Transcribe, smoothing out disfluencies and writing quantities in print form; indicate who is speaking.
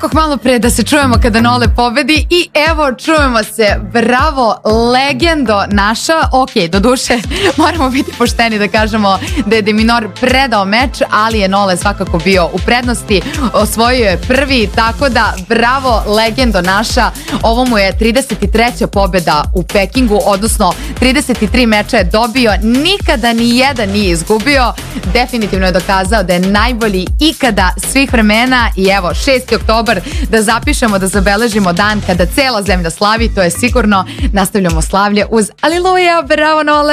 Speaker 1: Rekoh malo pre da se čujemo kada Nole pobedi i evo čujemo se. Bravo, legendo naša. Ok, do duše moramo biti pošteni da kažemo da je De Minaur predao meč, ali je Nole svakako bio u prednosti. Osvojio je prvi, tako da bravo, legendo naša. Ovo mu je 33. pobeda u Pekingu, odnosno 33 meča je dobio, nikada ni jedan nije izgubio. Definitivno je dokazao da je najbolji ikada svih vremena i evo 6. oktobar da zapišemo, da zabeležimo dan kada cela zemlja slavi, to je sigurno. Nastavljamo slavlje uz Aleluja, bravo Nole.